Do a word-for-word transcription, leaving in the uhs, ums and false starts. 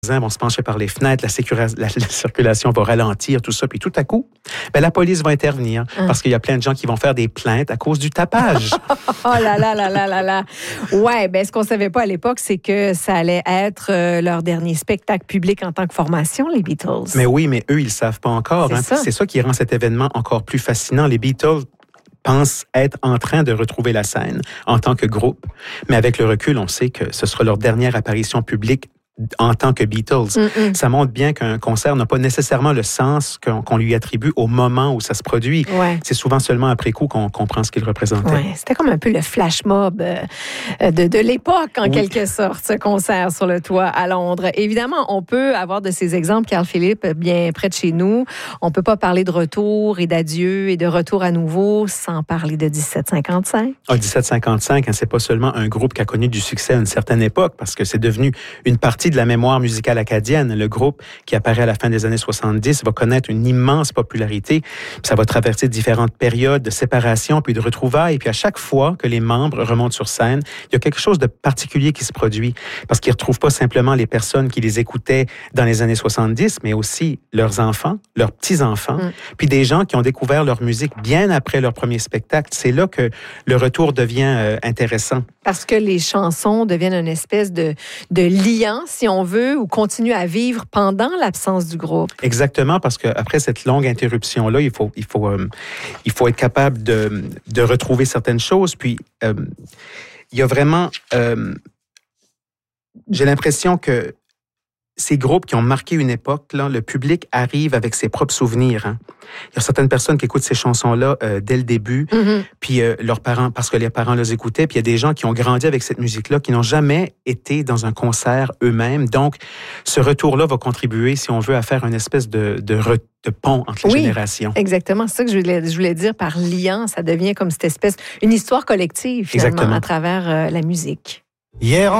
vont se pencher par les fenêtres, la, sécura- la, la circulation va ralentir, tout ça, puis tout à coup, ben, la police va intervenir Hum. parce qu'il y a plein de gens qui vont faire des plaintes à cause du tapage. Oh là là là là là là. Ouais, ben ce qu'on savait pas à l'époque, c'est que ça allait être euh, leur dernier spectacle public en tant que formation, les Beatles. Mais oui, mais eux, ils le savent pas encore. C'est Hein. ça. C'est ça qui rend cet événement encore plus fascinant. Les Beatles pensent être en train de retrouver la scène en tant que groupe, mais avec le recul, on sait que ce sera leur dernière apparition publique en tant que Beatles. Mm-mm. Ça montre bien qu'un concert n'a pas nécessairement le sens qu'on, qu'on lui attribue au moment où ça se produit. Ouais. C'est souvent seulement après coup qu'on comprend ce qu'il représentait. Ouais, c'était comme un peu le flash mob euh, de, de l'époque, en Oui. quelque sorte, ce concert sur le toit à Londres. Évidemment, on peut avoir de ces exemples, Carl-Philippe, bien près de chez nous. On peut pas parler de retour et d'adieu et de retour à nouveau sans parler de dix-sept cinquante-cinq. En dix-sept cinquante-cinq, hein, c'est pas seulement un groupe qui a connu du succès à une certaine époque, parce que c'est devenu une partie de la mémoire musicale acadienne. Le groupe qui apparaît à la fin des années soixante-dix va connaître une immense popularité. Puis ça va traverser différentes périodes de séparation puis de retrouvailles. Puis à chaque fois que les membres remontent sur scène, il y a quelque chose de particulier qui se produit parce qu'ils retrouvent pas simplement les personnes qui les écoutaient dans les années soixante-dix, mais aussi leurs enfants, leurs petits-enfants, Mm. puis des gens qui ont découvert leur musique bien après leur premier spectacle. C'est là que le retour devient euh, intéressant. Parce que les chansons deviennent une espèce de, de liant, si on veut, ou continuent à vivre pendant l'absence du groupe. Exactement, parce qu'après cette longue interruption-là, il faut, il faut, euh, il faut être capable de, de retrouver certaines choses. Puis, euh, il y a vraiment... Euh, j'ai l'impression que ces groupes qui ont marqué une époque, là, le public arrive avec ses propres souvenirs. Hein. Il y a certaines personnes qui écoutent ces chansons-là euh, dès le début, Mm-hmm. puis euh, leurs parents, parce que les parents les écoutaient, puis il y a des gens qui ont grandi avec cette musique-là, qui n'ont jamais été dans un concert eux-mêmes. Donc, ce retour-là va contribuer, si on veut, à faire une espèce de, de, re, de pont entre les Oui, générations. Exactement, c'est ça que je voulais, je voulais dire par liant. Ça devient comme cette espèce, une histoire collective, finalement, Exactement. à travers euh, la musique. Hier